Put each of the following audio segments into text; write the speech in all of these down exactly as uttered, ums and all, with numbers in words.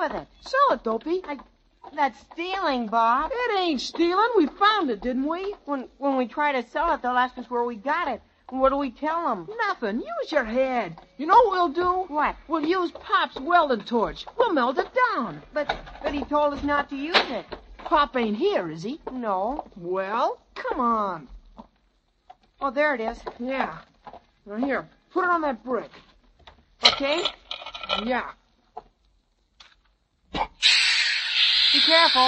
with it? Sell it, Dopey. I... That's stealing, Bob. It ain't stealing. We found it, didn't we? When when we try to sell it, they'll ask us where we got it. What do we tell them? Nothing. Use your head. You know what we'll do? What? We'll use Pop's welding torch. We'll melt it down. But but he told us not to use it. Pop ain't here, is he? No. Well, come on. Oh, there it is. Yeah. Now here, put it on that brick. Okay. Yeah. Be careful.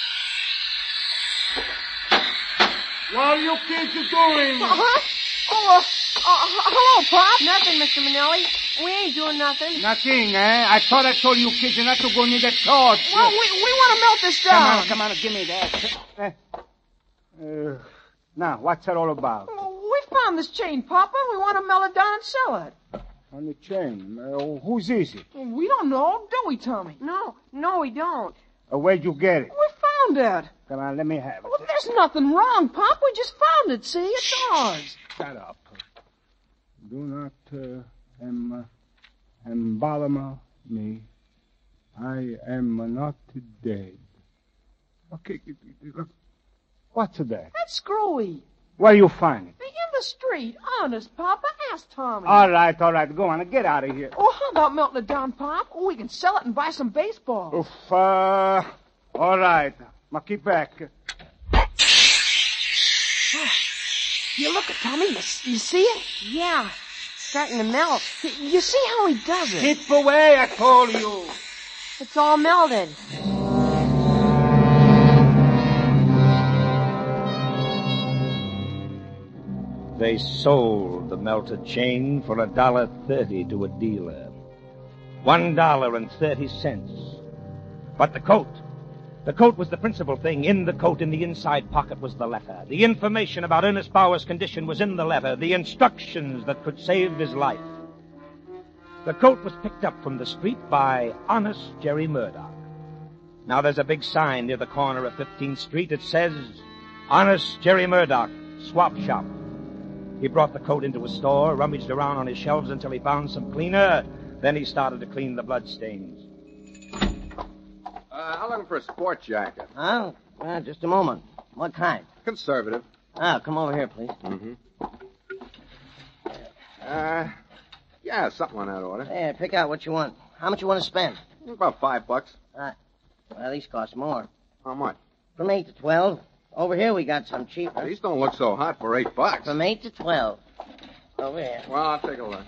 What are you kids doing? Uh-huh. Oh, uh, uh, hello, Pop. Nothing, Mister Manelli. We ain't doing nothing. Nothing, eh? I thought I told you kids not to go near the torch. Well, we, we want to melt this down. Come on, come on, give me that. Uh, uh, now, what's that all about? Well, we found this chain, Papa. We want to melt it down and sell it. On the chain. Uh, whose is it? Well, we don't know, do we, Tommy? No, no, we don't. Uh, where'd you get it? We found it. Come on, let me have it. Well, there's nothing wrong, Pop. We just found it, see? It's ours. Shut up. Do not uh, em, uh, embalm me. I am not dead. Okay, look. What's that? That's Screwy. Where you find it? In the street. Honest, Papa. Ask Tommy. All right, all right. Go on, get out of here. Oh, how about melting it down, Pop? Oh, we can sell it and buy some baseballs. Oof, uh, all right. Now keep back. You look at Tommy. You, you see it? Yeah, starting to melt. You, you see how he does it? Keep away, I told you. It's all melted. They sold the melted chain for a dollar thirty to a dealer. One dollar and thirty cents. But the coat. The coat was the principal thing. In the coat, in the inside pocket, was the letter. The information about Ernest Bauer's condition was in the letter. The instructions that could save his life. The coat was picked up from the street by Honest Jerry Murdoch. Now there's a big sign near the corner of fifteenth Street. It says, Honest Jerry Murdoch, Swap Shop. He brought the coat into a store, rummaged around on his shelves until he found some cleaner. Then he started to clean the bloodstains. Uh, I'm looking for a sport jacket. Oh, uh, just a moment. What kind? Conservative. Oh, come over here, please. Mm-hmm. Uh, yeah, something on that order. There, pick out what you want. How much you want to spend? About five bucks. Uh, well, these cost more. How much? From eight to twelve. Over here we got some cheaper. These don't look so hot for eight bucks. From eight to twelve. Over here. Well, I'll take a look.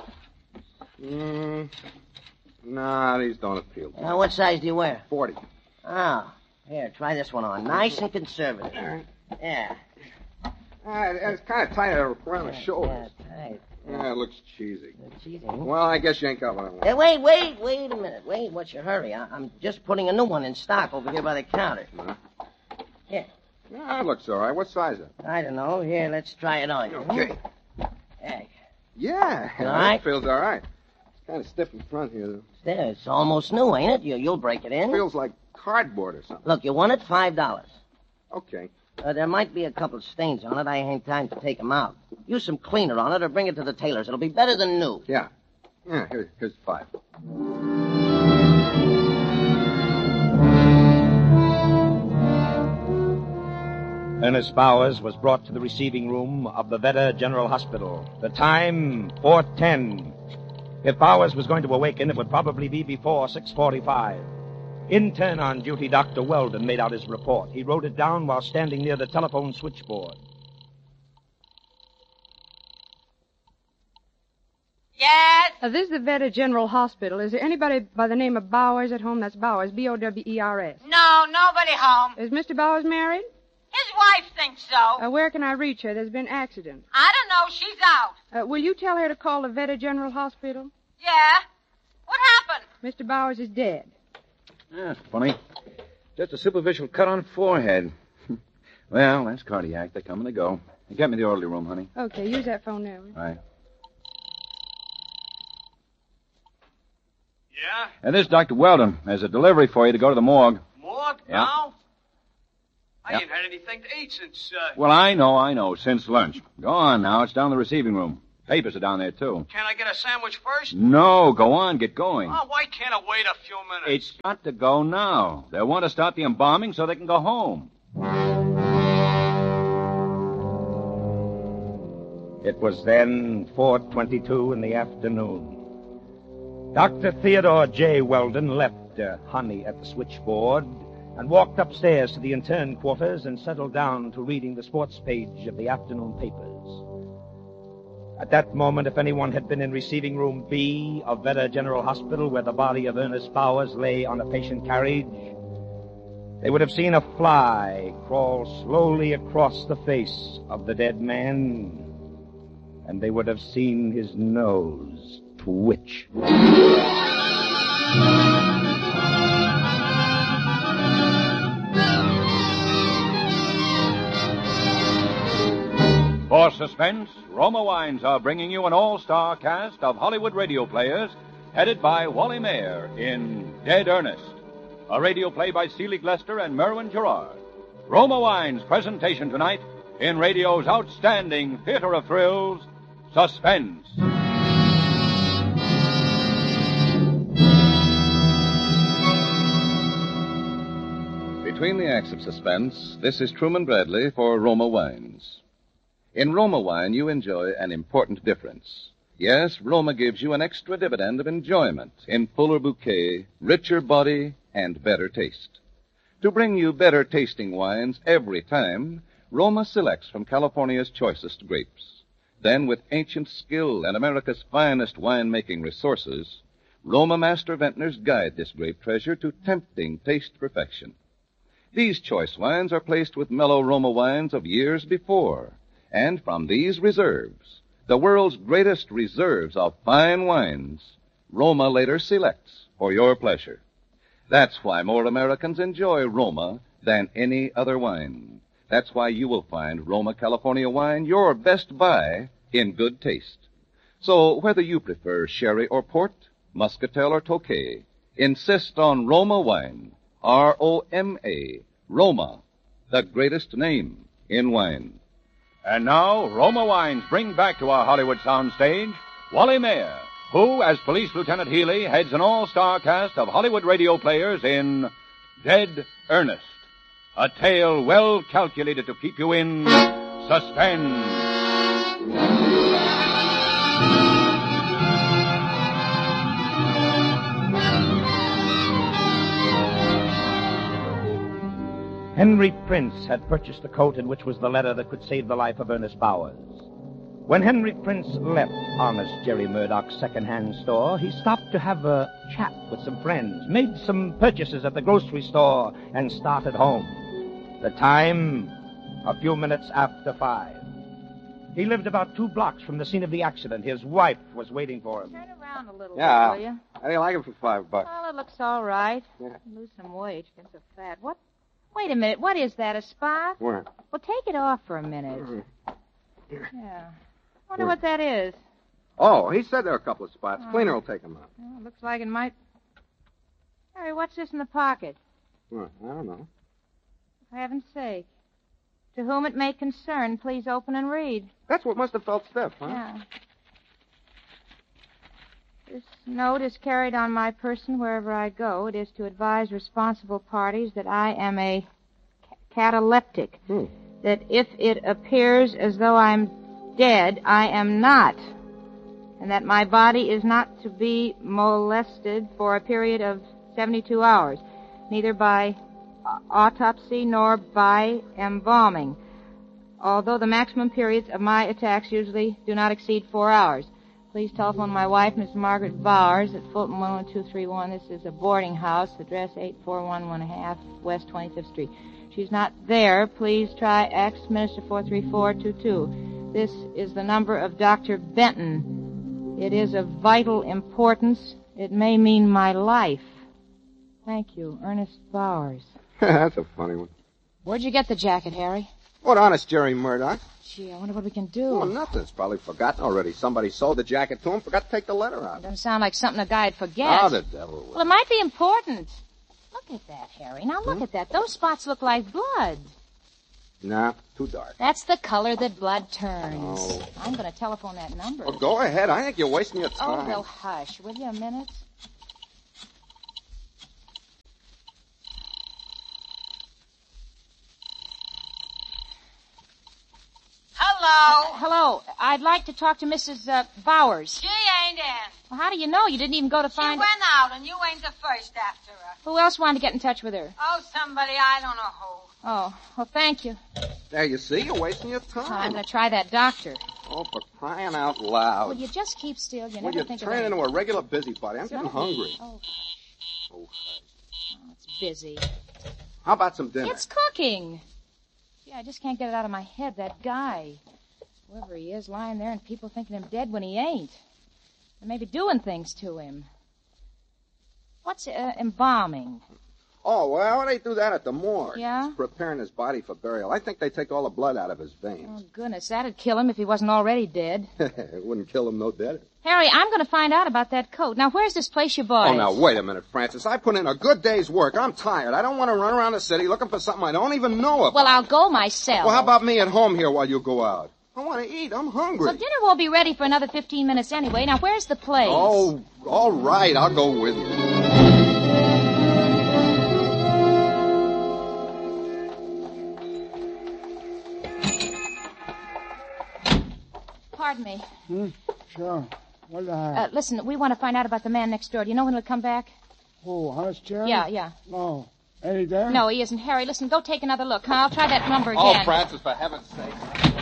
Mm, nah, these don't appeal to me. Now, what size do you wear? Forty. Oh, here, try this one on. Nice and conservative. Yeah. Uh, it's kind of tight around the shoulders. Yeah, tight. Yeah, it looks cheesy. Cheesy. Well, I guess you ain't got what I want. Hey, wait, wait, wait a minute. Wait, what's your hurry? I- I'm just putting a new one in stock over here by the counter. Huh? Here. Yeah, it looks all right. What size is it? I don't know. Here, let's try it on. Okay. Hey. Yeah, All right. it feels all right. It's kind of stiff in front here, though. There, it's almost new, ain't it? You, you'll break it in. Feels like cardboard or something. Look, you want it? Five dollars. Okay. Uh, there might be a couple of stains on it. I ain't time to take 'em out. Use some cleaner on it or bring it to the tailor's. It'll be better than new. Yeah. Yeah, here, here's five. Ernest Bowers was brought to the receiving room of the Veda General Hospital. The time, four ten. If Bowers was going to awaken, it would probably be before six forty-five. Intern on duty, Doctor Weldon, made out his report. He wrote it down while standing near the telephone switchboard. Yes? Uh, this is the Veda General Hospital. Is there anybody by the name of Bowers at home? That's Bowers, B O W E R S. No, nobody home. Is Mister Bowers married? His wife thinks so. Uh, where can I reach her? There's been an accident. I don't know. She's out. Uh, will you tell her to call the Veda General Hospital? Yeah? What happened? Mister Bowers is dead. That's funny. Just a superficial cut on forehead. Well, that's cardiac. They come and they go. Get me the orderly room, honey. Okay, use that phone now. Right. Yeah? And this is Doctor Weldon. There's a delivery for you to go to the morgue. Morgue? Yeah. Now? I Yeah. ain't had anything to eat since, uh... Well, I know, I know. Since lunch. Go on now. It's down in the receiving room. Papers are down there, too. Can I get a sandwich first? No, go on, get going. Oh, why can't I wait a few minutes? It's got to go now. They want to start the embalming so they can go home. It was then four twenty-two in the afternoon. Doctor Theodore J. Weldon left uh, Honey at the switchboard and walked upstairs to the intern quarters and settled down to reading the sports page of the afternoon papers. At that moment, if anyone had been in receiving room B of Vedder General Hospital, where the body of Ernest Bowers lay on a patient carriage, they would have seen a fly crawl slowly across the face of the dead man, and they would have seen his nose twitch. For suspense, Roma Wines are bringing you an all-star cast of Hollywood radio players headed by Wally Mayer in Dead Ernest, a radio play by Selig Lester and Merwin Gerard. Roma Wines' presentation tonight in radio's outstanding theater of thrills, Suspense. Between the acts of suspense, this is Truman Bradley for Roma Wines. In Roma Wine, you enjoy an important difference. Yes, Roma gives you an extra dividend of enjoyment in fuller bouquet, richer body, and better taste. To bring you better tasting wines every time, Roma selects from California's choicest grapes. Then, with ancient skill and America's finest wine-making resources, Roma master vintners guide this grape treasure to tempting taste perfection. These choice wines are placed with mellow Roma wines of years before, and from these reserves, the world's greatest reserves of fine wines, Roma later selects for your pleasure. That's why more Americans enjoy Roma than any other wine. That's why you will find Roma California wine your best buy in good taste. So whether you prefer sherry or port, muscatel or Tokay, insist on Roma wine, R O M A, Roma, the greatest name in wine. And now, Roma Wines bring back to our Hollywood soundstage Wally Mayer, who, as Police Lieutenant Healy, heads an all-star cast of Hollywood radio players in Dead Ernest, a tale well calculated to keep you in suspense. Henry Prince had purchased the coat in which was the letter that could save the life of Ernest Bowers. When Henry Prince left honest Jerry Murdoch's second-hand store, he stopped to have a chat with some friends, made some purchases at the grocery store, and started home. The time, a few minutes after five. He lived about two blocks from the scene of the accident. His wife was waiting for him. Turn around a little Yeah. bit, will you? How do you like it for five bucks? Well, it looks all right. Yeah. Lose some weight. Get so fat. What? Wait a minute. What is that, a spot? Where? Well, take it off for a minute. Mm-hmm. Yeah. Wonder what that is. Oh, he said there are a couple of spots. Oh. Cleaner will take them out. Well, looks like it might... Harry, what's this in the pocket? What? I don't know. For heaven's sake. To whom it may concern, please open and read. That's what must have felt stiff, huh? Yeah. This note is carried on my person wherever I go. It is to advise responsible parties that I am a cataleptic. Hmm. That if it appears as though I'm dead, I am not. And that my body is not to be molested for a period of seventy-two hours, neither by autopsy nor by embalming, although the maximum periods of my attacks usually do not exceed four hours. Please telephone my wife, Miss Margaret Bowers, at Fulton one one two three one. This is a boarding house, address eight four one one half West twenty-fifth Street. She's not there. Please try X, Minister four three four two two. This is the number of Doctor Benton. It is of vital importance. It may mean my life. Thank you, Ernest Bowers. That's a funny one. Where'd you get the jacket, Harry? What, honest Jerry Murdoch? Gee, I wonder what we can do. Oh, nothing. It's probably forgotten already. Somebody sold the jacket to him, forgot to take the letter out. Doesn't sound like something a guy'd forget. Oh, the devil. Well, it might be important. Look at that, Harry. Now look hmm? at that. Those spots look like blood. Nah, too dark. That's the color that blood turns. Oh. I'm going to telephone that number. Well, go ahead. I think you're wasting your Oh, time. well, hush. Will you a minute? Hello. Uh, hello. I'd like to talk to Missus Uh, Bowers. She ain't in. Well, how do you know? You didn't even go to She find... went out, and you ain't the first after her. Who else wanted to get in touch with her? Oh, somebody, I don't know who. Oh, well, thank you. There, you see? You're wasting your Oh, I'm time. going to try that doctor. Oh, for crying out loud. Well, you just keep still. You Well, never you're think turning of into a regular busybody. I'm getting It's not- hungry. Oh, Oh, oh, it's busy. how about some dinner? It's cooking. Yeah, I just can't get it out of my head. That guy. Whoever he is, lying there and people thinking him dead when he ain't. Or maybe doing things to him. What's uh, embalming? Oh, well, they do that at the morgue. Yeah? Preparing his body for burial. I think they take all the blood out of his veins. Oh, goodness, that'd kill him if he wasn't already dead. It wouldn't kill him no dead. Harry, I'm going to find out about that coat. Now, where's this place you bought Oh, it? now, wait a minute, Francis. I put in a good day's work. I'm tired. I don't want to run around the city looking for something I don't even know about. Well, I'll go myself. Well, how about me at home here while you go out? I want to eat. I'm hungry. Well, dinner won't be ready for another fifteen minutes anyway. Now, where's the place? Oh, all right. I'll go with you. Pardon me. Hmm? Sure. What the Uh, listen, we want to find out about the man next door. Do you know when he'll come back? Oh, Honest Jerry? Yeah, yeah. No. Ain't he there? No, he isn't. Harry, listen, go take another look. Huh? I'll try that number again. Oh, Francis, for heaven's sake.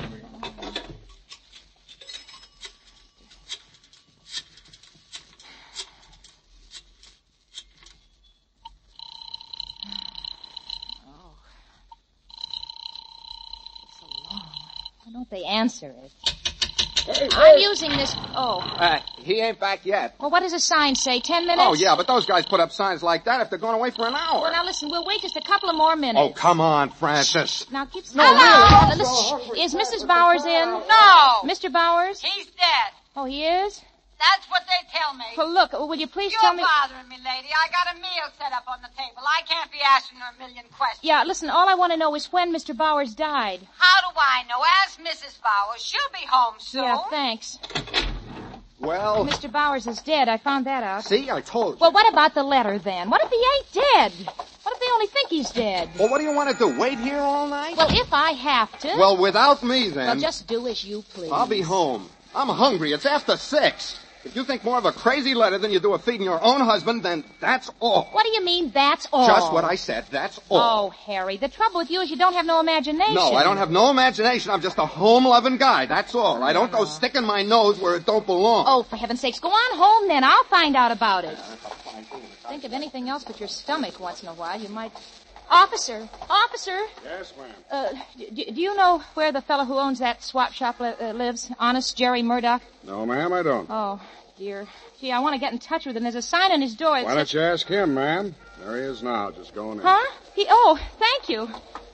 Why don't they answer it? Hey, I'm using this... Oh. Uh, he ain't back yet. Well, what does the sign say? Ten minutes? Oh, yeah, but those guys put up signs like that if they're going away for an hour. Well, now listen, we'll wait just a couple of more minutes. Oh, come on, Francis. Now keep... No, Hello! really, I'm so Listen, hungry. is Missus Bowers in? No. Mister Bowers? He's dead. Oh, he is? That's what they tell me. Well, look, will you please You're tell me... bothering me, lady. I got a meal set up on the table. I can't be asking her a million questions. Yeah, listen, all I want to know is when Mister Bowers died. How do I know? Ask Missus Bowers. She'll be home soon. Yeah, thanks. Well, Mister Bowers is dead. I found that out. see, I told you. Well, what about the letter, then? What if he ain't dead? What if they only think he's dead? Well, what do you want to do, wait here all night? Well, if I have to... Well, without me, then. Well, just do as you please. I'll be home. I'm hungry. It's after six. If you think more of a crazy letter than you do of feeding your own husband, then that's all. What do you mean, that's all? Just what I said. That's all. Oh, Harry, the trouble with you is you don't have no imagination. No, I don't have no imagination. I'm just a home-loving guy. That's all. I don't go sticking my nose where it don't belong. Oh, for heaven's sakes, go on home then. I'll find out about it. Think of anything else but your stomach once in a while. You might... Officer, officer. Yes, ma'am. Uh, d- do you know where the fellow who owns that swap shop li- uh, lives? Honest Jerry Murdoch? No, ma'am, I don't. Oh, dear. Gee, I want to get in touch with him. There's a sign on his door. It Why says... don't you ask him, ma'am? There he is now, just going in. Huh? He... Oh, thank you.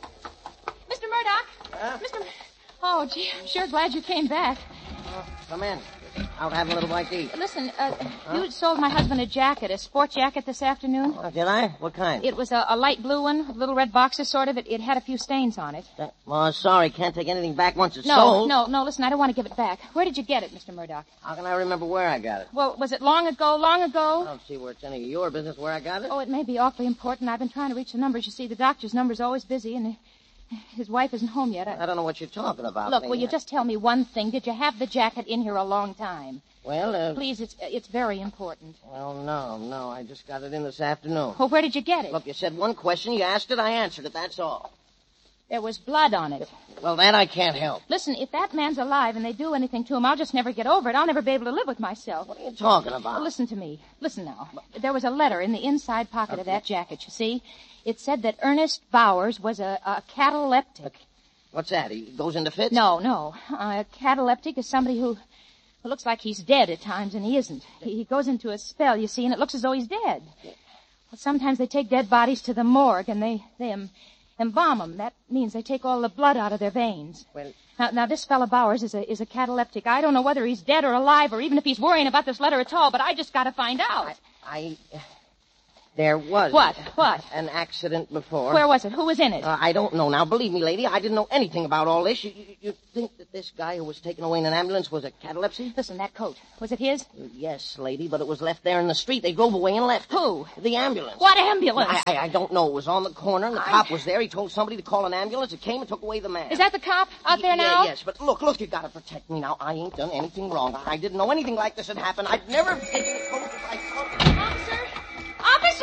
Mister Murdoch. Huh? Mister... Oh, gee, I'm sure glad you came back. Oh, come in. Out having a little bite to eat. Listen, uh, you sold my husband a jacket, a sport jacket this afternoon. Oh, did I? What kind? It was a, a light blue one, with little red boxes, sort of. It, it had a few stains on it. That, well, sorry, can't take anything back once it's No, sold. no, no, listen, I don't want to give it back. Where did you get it, Mister Murdoch? How can I remember where I got it? Well, was it long ago, long I ago? don't see where it's any of your business where I got it. Oh, it may be awfully important. I've been trying to reach the numbers. You see, the doctor's number's always busy, and his wife isn't home yet. I... I don't know what you're talking about. Look, me. will you just tell me one thing? Did you have the jacket in here a long time? Well, uh... Please, it's it's very important. Well, no, no, I just got it in this afternoon. Well, where did you get it? Look, you said one question, you asked it, I answered it, that's all. There was blood on it. Well, that I can't help. Listen, if that man's alive and they do anything to him, I'll just never get over it. I'll never be able to live with myself. What are you talking about? Well, listen to me. Listen now. There was a letter in the inside pocket okay. of that jacket, you see. It said that Ernest Bowers was a, a cataleptic. What's that? He goes into fits? No, no. Uh, a cataleptic is somebody who, who looks like he's dead at times, and he isn't. He, he goes into a spell, you see, and it looks as though he's dead. Well, sometimes they take dead bodies to the morgue, and they, they um, embalm them. That means they take all the blood out of their veins. Well... Now, now, this fellow Bowers is a, is a cataleptic. I don't know whether he's dead or alive, or even if he's worrying about this letter at all, but I just got to find out. I... I... There was. What? What? An accident before. Where was it? Who was in it? Uh, I don't know now. Believe me, lady, I didn't know anything about all this. You, you, you think that this guy who was taken away in an ambulance was a catalepsy? Listen, that coat. Was it his? Uh, yes, lady, but it was left there in the street. They drove away and left. Who? The ambulance. What ambulance? I, I, I don't know. It was on the corner, and the I... cop was there. He told somebody to call an ambulance. It came and took away the man. Is that the cop out there Y- now? Yeah, yes, but look, look, you gotta protect me now. I ain't done anything wrong. I, I didn't know anything like this had happened. I'd never taken a coat if I thought... Officer! Officer!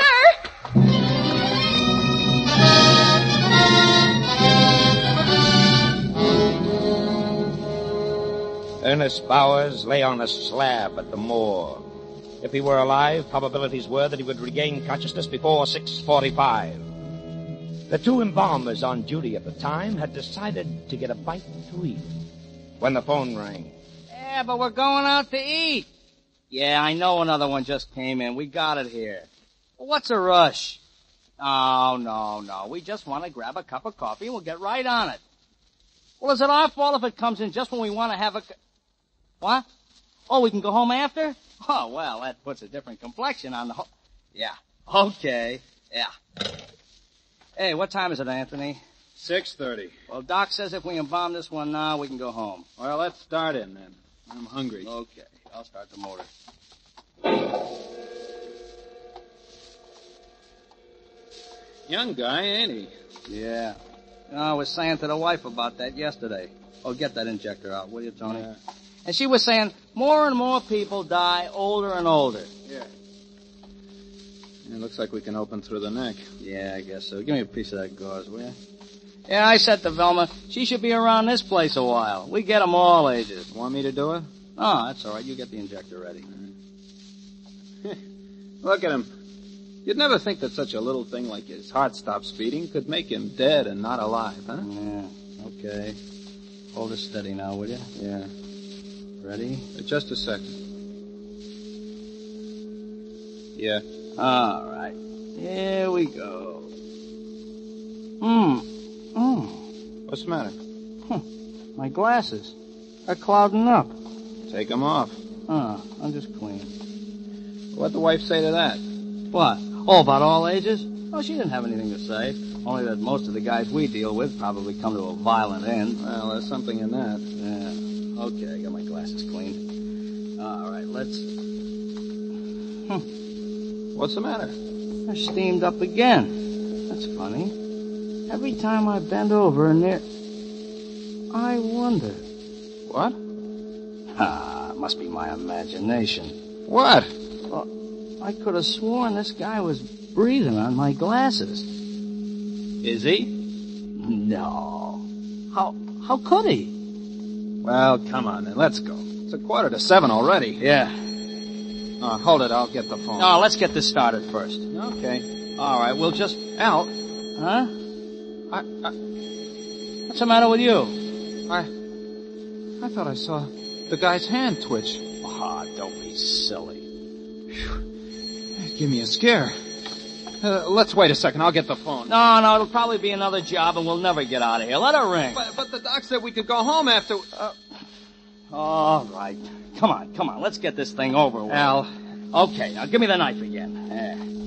Ernest Bowers lay on a slab at the morgue. If he were alive, probabilities were that he would regain consciousness before six forty-five. The two embalmers on duty at the time had decided to get a bite to eat when the phone rang. Yeah, but we're going out to eat. Yeah, I know another one just came in. We got it here. Well, what's a rush? Oh, no, no. We just want to grab a cup of coffee and we'll get right on it. Well, is it our fault if it comes in just when we want to have a... Cu- what? Oh, we can go home after? Oh, well, that puts a different complexion on the whole... Yeah. Okay. Yeah. Hey, what time is it, Anthony? six thirty. Well, Doc says if we embalm this one now, we can go home. Well, let's start in then. I'm hungry. Okay. I'll start the motor. Young guy, ain't he? Yeah. You know, I was saying to the wife about that yesterday. Oh, get that injector out, will you, Tony? Yeah. And she was saying more and more people die older and older. Yeah. It looks like we can open through the neck. Yeah, I guess so. Give me a piece of that gauze, will you? Yeah, I said to Velma, she should be around this place a while. We get 'em all ages. Want me to do it? Oh, that's all right. You get the injector ready. Look at him. You'd never think that such a little thing like his heart stops beating could make him dead and not alive, huh? Yeah, okay. Hold it steady now, will you? Yeah. Ready? Just a second. Yeah. All right. Here we go. Hmm. Hmm. What's the matter? Huh. My glasses are clouding up. Take them off. Oh, I'm just clean. What'd the wife say to that? What? Oh, about all ages? Oh, she didn't have anything to say. Only that most of the guys we deal with probably come to a violent end. Well, there's something in that. Yeah. Okay, I got my glasses cleaned. All right, let's... Hmm. What's the matter? They're steamed up again. That's funny. Every time I bend over and they're... I wonder. What? Ah, it must be my imagination. What? Well, I could have sworn this guy was breathing on my glasses. Is he? No. How how could he? Well, come on then. Let's go. It's a quarter to seven already. Yeah. Oh, hold it. I'll get the phone. No, let's get this started first. Okay. All right, we'll just... Al. Huh? I, I... What's the matter with you? I... I thought I saw the guy's hand twitch. Ah, oh, don't be silly. Give me a scare. Uh, let's wait a second. I'll get the phone. No, no, it'll probably be another job and we'll never get out of here. Let her ring. But, but the doc said we could go home after... Uh... All right. Come on, come on. Let's get this thing over with. Al. Okay, now give me the knife again. Yeah.